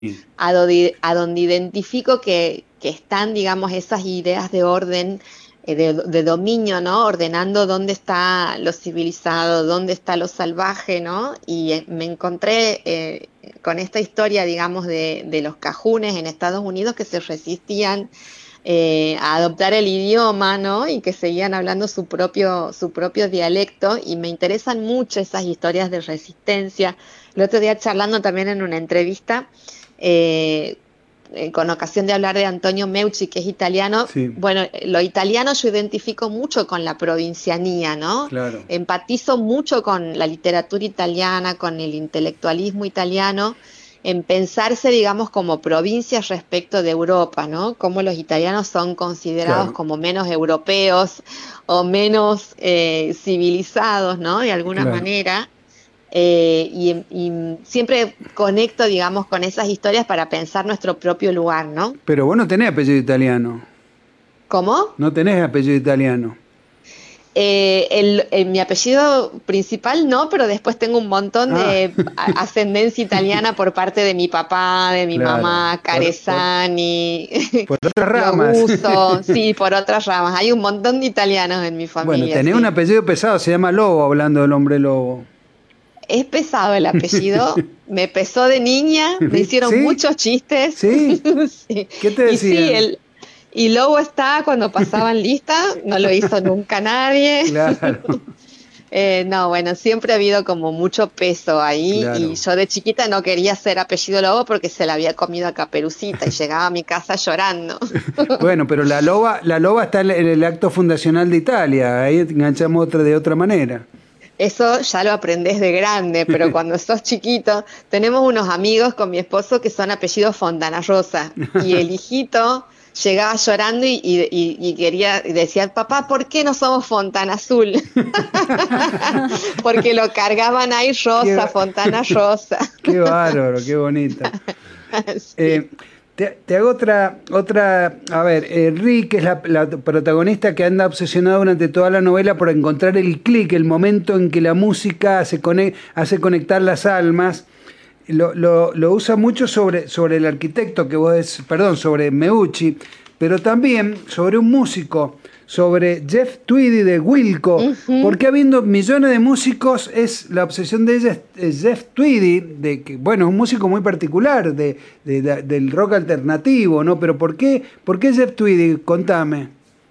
a donde identifico que están, digamos, esas ideas de orden, de dominio, ¿no? Ordenando dónde está lo civilizado, dónde está lo salvaje, ¿no? Y me encontré con esta historia, digamos, de los cajunes en Estados Unidos que se resistían a adoptar el idioma, ¿no? Y que seguían hablando su propio dialecto, y me interesan mucho esas historias de resistencia. El otro día charlando también en una entrevista, eh, con ocasión de hablar de Antonio Meucci, que es italiano, Sí, bueno, lo italiano yo identifico mucho con la provincianía, ¿no? claro. Empatizo mucho con la literatura italiana, con el intelectualismo italiano, en pensarse, digamos, como provincias respecto de Europa, ¿no? Como los italianos son considerados Claro, como menos europeos o menos civilizados, ¿no? De alguna claro. manera. Y siempre conecto, digamos, con esas historias para pensar nuestro propio lugar, ¿no? Pero vos no tenés apellido italiano. ¿Cómo? No tenés apellido italiano. Mi apellido principal no, pero después tengo un montón Ah, de ascendencia italiana por parte de mi papá, de mi claro. mamá, Caresani, Por otras ramas. Loguso, sí, por otras ramas. Hay un montón de italianos en mi Bueno, familia, tenés un sí. apellido pesado, se llama Lobo, hablando del hombre lobo. Es pesado el apellido, me pesó de niña, me hicieron ¿Sí? muchos chistes. ¿Sí? Sí. ¿Qué te Y sí, decían? y Lobo está cuando pasaban lista, no lo hizo nunca nadie. Claro, No, bueno, siempre ha habido como mucho peso ahí, y claro. yo de chiquita no quería ser apellido Lobo porque se la había comido a Caperucita y llegaba a mi casa llorando. Bueno, pero la loba está en el acto fundacional de Italia, ahí enganchamos otra de otra manera. Eso ya lo aprendés de grande, pero cuando sos chiquito, tenemos unos amigos con mi esposo que son apellidos Fontana Rosa, y el hijito llegaba llorando y quería, y decía, papá, ¿por qué no somos Fontana Azul? Porque lo cargaban ahí Qué, Rosa, Fontana Rosa. qué bárbaro, qué bonito. Sí. Eh, te hago otra, a ver, Rick es la protagonista que anda obsesionada durante toda la novela por encontrar el clic, el momento en que la música hace conectar las almas. Lo usa mucho sobre el arquitecto perdón, sobre Meucci, pero también sobre un músico, sobre Jeff Tweedy de Wilco, Ujú. porque habiendo millones de músicos, la obsesión de ella es Jeff Tweedy, de que, bueno, es un músico muy particular del rock alternativo, ¿no? Pero por qué Jeff Tweedy? Contame.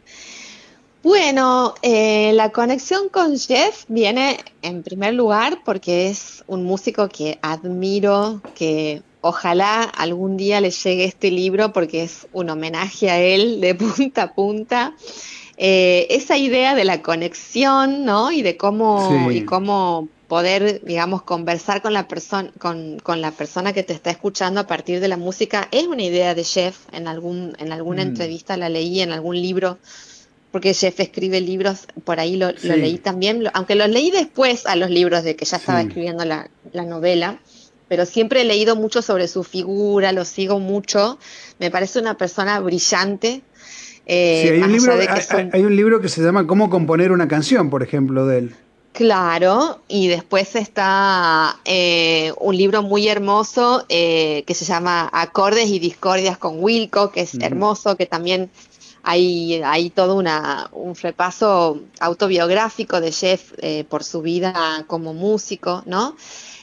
Bueno, la conexión con Jeff viene en primer lugar porque es un músico que admiro, que ojalá algún día le llegue este libro porque es un homenaje a él de punta a punta. Esa idea de la conexión, ¿no? Y Sí. cómo poder, digamos, conversar con la persona, con la persona que te está escuchando a partir de la música, es una idea de Jeff. En alguna Mm, entrevista la leí, en algún libro, porque Jeff escribe libros, por ahí lo leí sí, también, aunque los leí después a los libros de que ya estaba sí. escribiendo la novela, pero siempre he leído mucho sobre su figura, lo sigo mucho, me parece una persona brillante, Sí, hay un más allá libro, de que es un... hay un libro que se llama Cómo componer una canción, por ejemplo, de él. Claro, y después está un libro muy hermoso que se llama Acordes y Discordias con Wilco, que es Ujú. hermoso, que también hay todo un repaso autobiográfico de Jeff por su vida como músico, ¿no?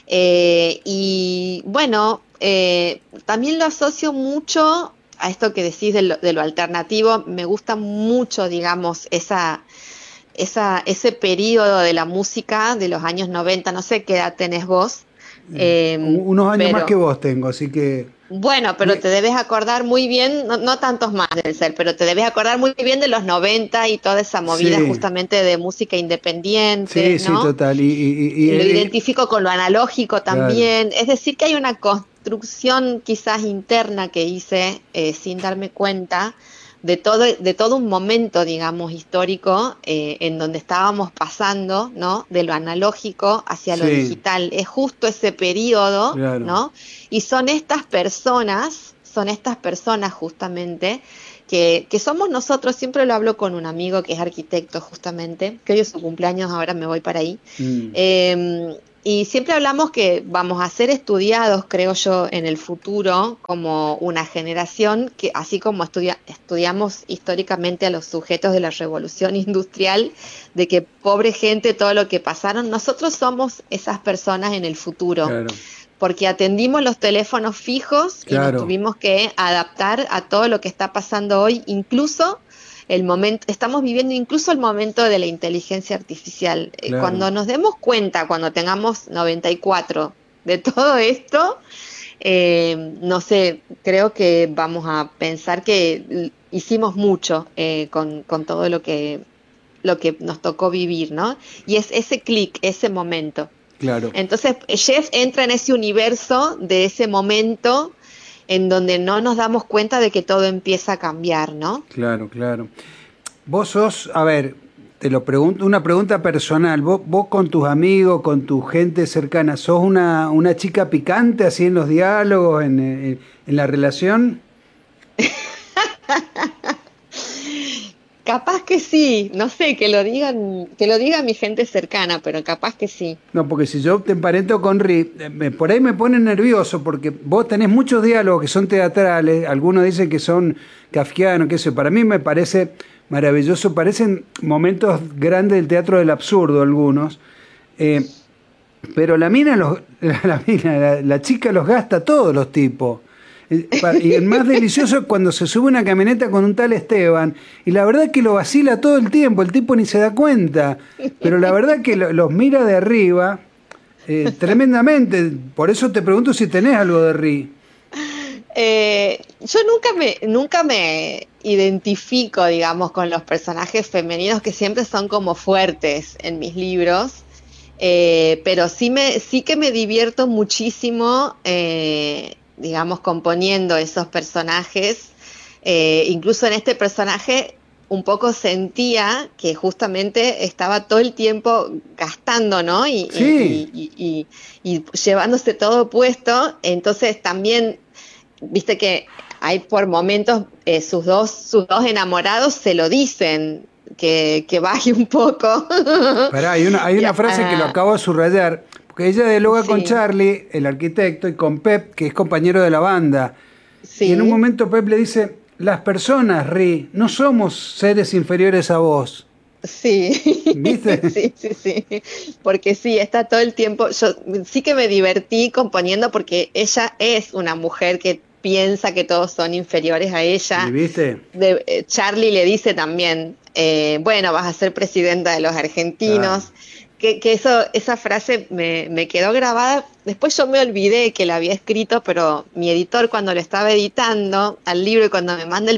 Y bueno, también lo asocio mucho a esto que decís de lo alternativo. Me gusta mucho, digamos, ese periodo de la música de los años 90. No sé qué edad tenés vos, Unos años más que pero vos tengo, así que... bueno, pero die- te debes acordar muy bien, no, no tantos más debe ser, pero te debes acordar muy bien de los 90 y toda esa movida Sí, justamente de música independiente, sí, sí, ¿no? total. Lo identifico con lo analógico Claro. también, es decir, que hay una construcción quizás interna que hice sin darme cuenta de todo un momento, digamos, histórico en donde estábamos pasando, ¿no? De lo analógico hacia lo Sí, digital. Es justo ese periodo, claro. ¿no? Y son estas personas justamente que somos nosotros. Siempre lo hablo con un amigo que es arquitecto justamente, que hoy es su cumpleaños, ahora me voy para ahí. Mm, Eh, Y siempre hablamos que vamos a ser estudiados, creo yo, en el futuro como una generación que, así como estudiamos históricamente a los sujetos de la revolución industrial, de que pobre gente, todo lo que pasaron, nosotros somos esas personas en el futuro. Claro. Porque atendimos los teléfonos fijos y nos tuvimos que adaptar a todo lo que está pasando hoy, incluso estamos viviendo incluso el momento de la inteligencia artificial. Claro. Cuando nos demos cuenta, cuando tengamos 94 de todo esto, no sé, creo que vamos a pensar que hicimos mucho con todo lo que nos tocó vivir, ¿no? Y es ese clic, ese momento. Claro. Entonces Jeff entra en ese universo de ese momento en donde no nos damos cuenta de que todo empieza a cambiar, ¿no? Claro, claro. Vos sos, a ver, te lo pregunto, una pregunta personal. Vos con tus amigos, con tu gente cercana, ¿sos una chica picante así en los diálogos, en la relación? Capaz que sí, no sé, que lo diga mi gente cercana, pero capaz que sí. No, porque si yo te emparento con Ri, por ahí me pone nervioso, porque vos tenés muchos diálogos que son teatrales, algunos dicen que son kafkianos, qué sé, para mí me parece maravilloso, parecen momentos grandes del teatro del absurdo algunos, pero la chica los gasta todos los tipos. Y el más delicioso es cuando se sube una camioneta con un tal Esteban y la verdad es que lo vacila todo el tiempo, el tipo ni se da cuenta, pero la verdad es que los mira de arriba tremendamente. Por eso te pregunto si tenés algo de Ri. Yo nunca me identifico, digamos, con los personajes femeninos que siempre son como fuertes en mis libros, pero sí que me divierto muchísimo, digamos, componiendo esos personajes. Incluso en este personaje un poco sentía que justamente estaba todo el tiempo gastando, ¿no? Y llevándose todo puesto. Entonces también, viste que hay por momentos sus dos enamorados se lo dicen, que baje un poco. Pará, hay una frase que lo acabo de subrayar. Que ella dialoga con Charlie, el arquitecto, y con Pep, que es compañero de la banda. Sí. Y en un momento Pep le dice, las personas, Ri, no somos seres inferiores a vos. Sí. ¿Viste? Sí. Porque sí, está todo el tiempo. Yo sí que me divertí componiendo porque ella es una mujer que piensa que todos son inferiores a ella. ¿Viste? Charlie le dice también, bueno, vas a ser presidenta de los argentinos. Claro. Que esa frase me quedó grabada. Después yo me olvidé que la había escrito, pero mi editor, cuando lo estaba editando al libro y cuando me manda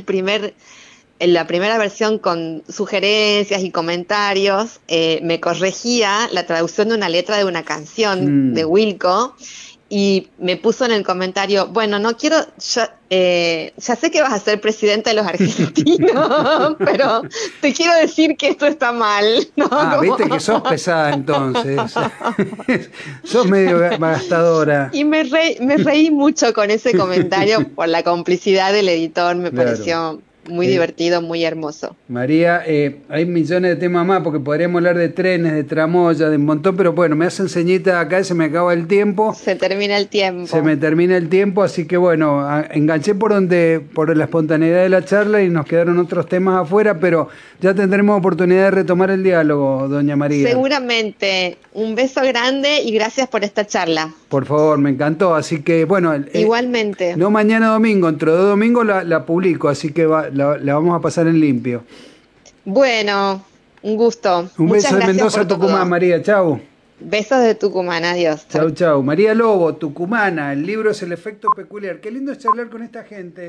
la primera versión con sugerencias y comentarios, me corregía la traducción de una letra de una canción de Wilco y me puso en el comentario, bueno, no quiero, ya sé que vas a ser presidenta de los argentinos, pero te quiero decir que esto está mal, ¿no? Viste que sos pesada entonces, sos medio gastadora. Y me reí mucho con ese comentario por la complicidad del editor, me pareció muy divertido, muy hermoso. María, hay millones de temas más porque podríamos hablar de trenes, de tramoya, de un montón, pero bueno, me hacen ceñita acá y se me acaba el tiempo. Se termina el tiempo. Se me termina el tiempo, así que bueno, enganché por la espontaneidad de la charla y nos quedaron otros temas afuera, pero ya tendremos oportunidad de retomar el diálogo, doña María. Seguramente. Un beso grande y gracias por esta charla. Por favor, me encantó, así que bueno. Igualmente. No mañana domingo, dentro de domingo la publico, así que la vamos a pasar en limpio. Bueno, un gusto. Un beso de Mendoza a Tucumán, María, chau. Besos de Tucumán, adiós. Chau. María Lobo, tucumana, el libro es El efecto peculiar. Qué lindo es charlar con esta gente.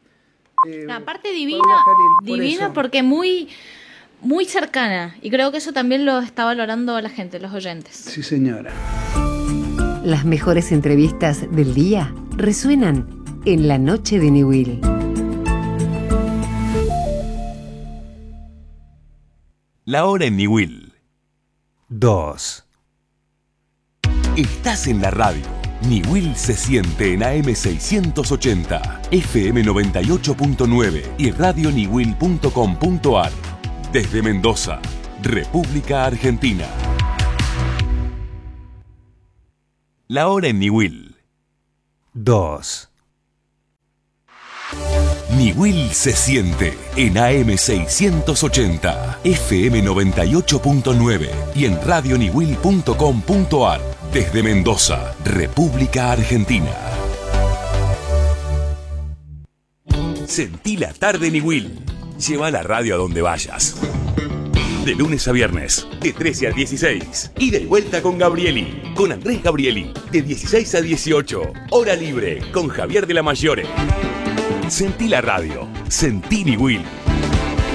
Aparte divina porque muy cercana, y creo que eso también lo está valorando la gente, los oyentes. Sí, señora. Las mejores entrevistas del día resuenan en La Noche de Newell. La hora en Newell. 2. Estás en la radio. Newell se siente en AM 680, FM 98.9 y radionewell.com.ar. Desde Mendoza, República Argentina. La hora en Niwil. 2. Niwil se siente en AM680, FM 98.9 y en radioniwil.com.ar desde Mendoza, República Argentina. Sentí la tarde Niwil. Lleva la radio a donde vayas. De lunes a viernes, de 13 a 16. Ida y vuelta con Gabrieli, con Andrés Gabrieli, de 16 a 18. Hora libre, con Javier de la Mayore. Sentí la radio. Sentí Niwil.